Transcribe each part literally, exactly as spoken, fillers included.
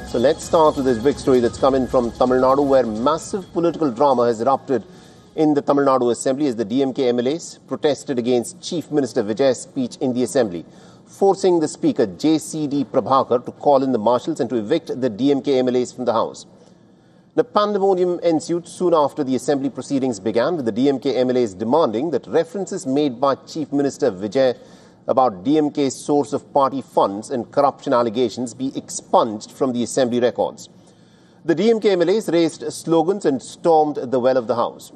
So let's start with this big story that's coming from Tamil Nadu, where massive political drama has erupted in the Tamil Nadu Assembly as the D M K M L As protested against Chief Minister Vijay's speech in the Assembly, forcing the Speaker J C D Prabhakar to call in the marshals and to evict the D M K M L As from the House. The pandemonium ensued soon after the Assembly proceedings began, with the D M K M L As demanding that references made by Chief Minister Vijay about D M K's source of party funds and corruption allegations be expunged from the Assembly records. The D M K M L As raised slogans and stormed the well of the House.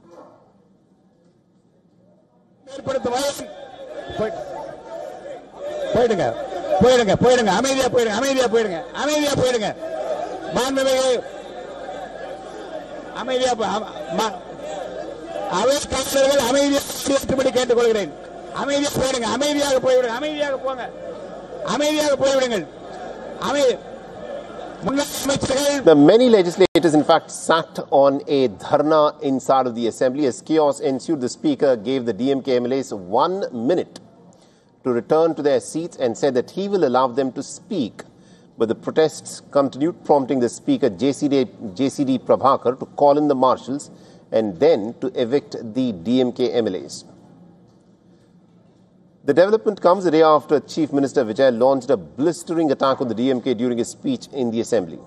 The many legislators, in fact, sat on a dharna inside of the Assembly. As chaos ensued, the Speaker gave the D M K M L As one minute to return to their seats and said that he will allow them to speak. But the protests continued, prompting the Speaker J C D, J C D Prabhakar to call in the marshals and then to evict the D M K M L As. The development comes a day after Chief Minister Vijay launched a blistering attack on the D M K during his speech in the Assembly.